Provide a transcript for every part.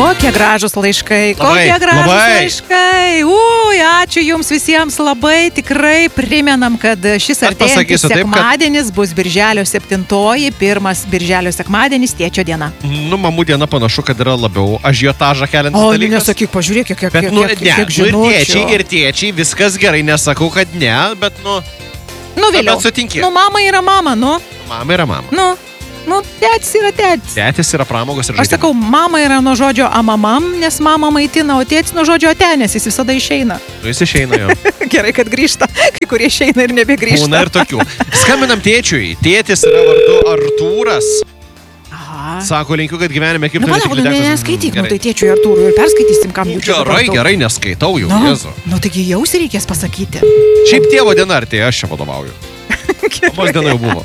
Kokie gražus laiškai, laiškai. Ačiū jums visiems labai, tikrai primenam, kad šis artėjantis sekmadienis bus birželio 7, pirmas birželio sekmadienis, tėčio diena. Mamų diena panašu, kad yra labiau ažiotažą keliantis dalykas. Nesakyk, pažiūrėk, kiek žinučių. Tėčiai, viskas gerai, nesakau, kad ne, bet vėliau. Bet sutinkė. Mama yra mama, Mama yra mama. Tėtis yra tėtis. Tėtis yra pramogos ir žaidimai. Aš sakau, mama yra nuo žodžio amamam, nes mama maitina, o tėtis nuo žodžio atenės, jis visada išeina. Jis išeina jo. Gerai, kad grįžta, kai kurie išeina ir nebegrįžta. Būna ir tokių. Skambinam tėčiui. Tėtis yra vardu Artūras. Sako, linkiu, kad gyvenime kaip neskaityk, tai tėčiui Artūrui ir perskaitysim, kam jų čia. Gerai, neskaitau jau, Jėzu. Taigi jausi reikės pasakyti. Šiaip tėvo diena artėja, aš čia vadovauju. Mamos diena jau buvo.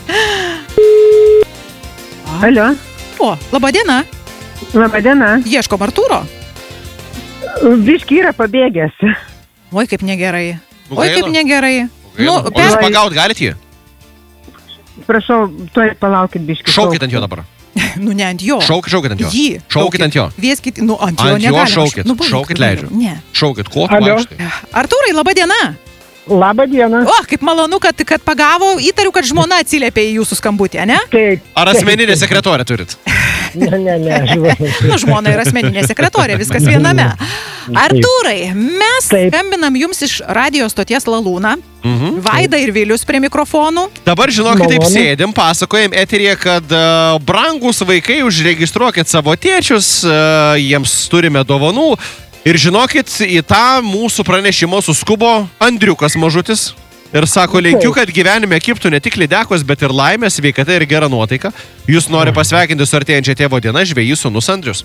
Alio. Labą dieną. Labą dieną. Ieškom Artūro? Biški yra pabėgęs. Oi, kaip negerai. O jūs pagaut galit jį? Prašau, tuoj palaukit biški. Šaukit ant jo dabar. Ne ant jo. Šaukit ant jo. Jį. Šaukit ant jo. Vieskit, ant jo negalima. Šaukit leidžiu. Ne. Šaukit, ko vaikštai. Artūrai, labą dieną. Labą dieną. Kaip malonu, kad pagavo. Įtariu, kad žmona atsiliepė į jūsų skambutį, ne? Taip. Ar asmeninė sekretorė turit? Ne. Žmona ir asmeninė sekretorė, viskas viename. Artūrai, mes skambinam jums iš radio stoties Lalūna. Vaida ir Vilius prie mikrofonų. Dabar žinokit, taip sėdim, pasakojam eteryje, kad brangus vaikai, užregistruokit savo tėčius, jiems turime dovanų. Ir žinokit, į tą mūsų pranešimą suskubo Andriukas mažutis ir sako, linkiu, kad gyvenime kiptų ne tik lydekos, bet ir laimė, sveikata ir gera nuotaika. Jūs nori pasveikinti su artėjančia tėvo diena, žvejys sūnus Andrius.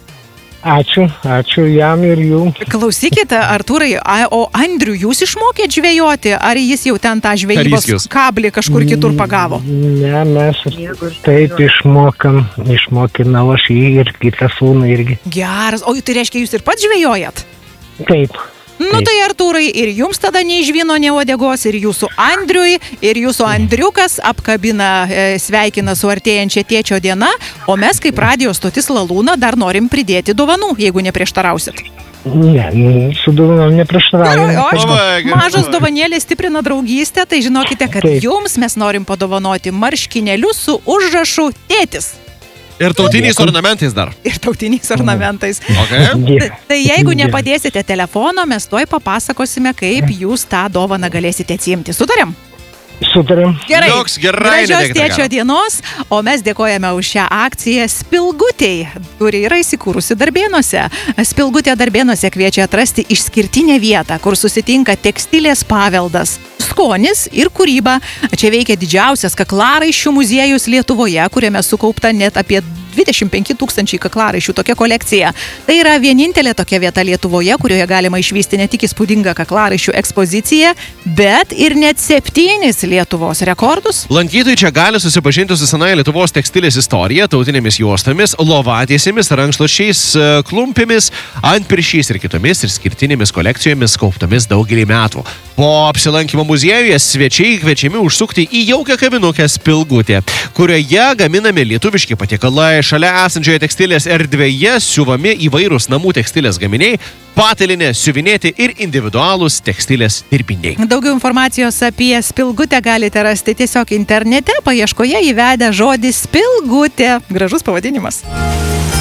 Ačiū jam ir jum. Klausykite, Artūrai, o Andrių jūs išmokėt žvejoti, ar jis jau ten tą žvejybos kablį kažkur kitur pagavo? Ne, mes taip išmokinau aš jį ir kitą sūnų irgi. Geras, o tai reiškia, jūs ir pats žvejojat? Taip. Tai Artūrai, ir jums tada nei žvyno, nei uodegos, ir jūsų Andriui, ir jūsų Andriukas apkabina, sveikina su artėjančia tėčio diena, o mes kaip radio stotis Lalūna dar norim pridėti dovanų, jeigu neprieštarausit. Ne, su dovanom neprieštarauju. Mažos dovanėlės stiprina draugystę, tai žinokite, kad jums mes norim padovanoti marškinėlius su užrašu tėtis. Ir tautiniais ornamentais dar. Ir tautiniais ornamentais. Okay. Tai jeigu nepadėsite telefono, mes tuoj papasakosime, kaip jūs tą dovaną galėsite atsiimti. Sutarėm? Sutarėm. Gerai. Gražios tėčio dienos, o mes dėkojame už šią akciją Spilgutei, kuri yra įsikūrusi Darbėnuose. Spilgutė Darbėnuose kviečia atrasti išskirtinę vietą, kur susitinka tekstilės paveldas, skonis ir kūryba. Čia veikia didžiausias kaklaraiščių muziejus Lietuvoje, kuriame sukaupta net apie 25 000 kaklaraiščių tokia kolekcija. Tai yra vienintelė tokia vieta Lietuvoje, kurioje galima išvysti ne tik įspūdingą kaklaraiščių ekspoziciją, bet ir net 7 Lietuvos rekordus. Lankytojai čia gali susipažinti su senąja Lietuvos tekstilės istorija, tautinėmis juostomis, lovatiesėmis, rankšluosčiais, klumpėmis, antpirščiais ir kitomis išskirtinėmis kolekcijomis kauptomis daugelį metų. Po apsilankimo muziejuje svečiai kviečiami užsukti į jaukią kavinukę Spilgutė, kurioje gaminami lietuviški patiekalai. Šalia esančioje tekstilės erdvėje siuvami įvairūs namų tekstilės gaminiai, patalinė, siuvinėti ir individualūs tekstilės dirbiniai. Daugiau informacijos apie Spilgutę galite rasti tiesiog internete, paieškoje įvedę žodį Spilgutė. Gražus pavadinimas.